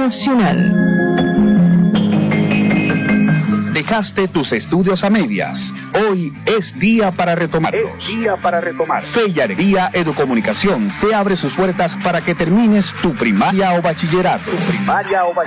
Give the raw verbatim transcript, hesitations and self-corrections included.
Nacional. Dejaste tus estudios a medias. Hoy es día para retomarlos. Es día para retomar. Fe y Alegría Educomunicación te abre sus puertas para que termines tu primaria o bachillerato. Tu primaria o bachillerato.